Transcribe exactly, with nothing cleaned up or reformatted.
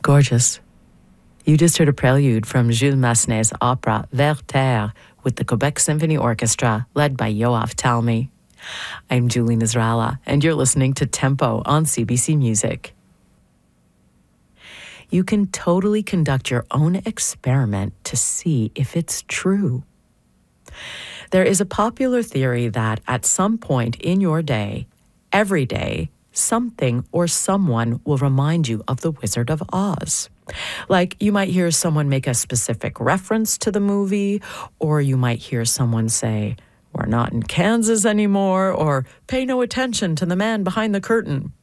Gorgeous. You just heard a prelude from Jules Massenet's opera Werther with the Quebec Symphony Orchestra, led by Yoav Talmy. I'm Julie Nasrallah, and you're listening to Tempo on C B C Music. You can totally conduct your own experiment to see if it's true. There is a popular theory that at some point in your day, every day, something or someone will remind you of The Wizard of Oz. Like, you might hear someone make a specific reference to the movie, or you might hear someone say, "We're not in Kansas anymore," or "Pay no attention to the man behind the curtain."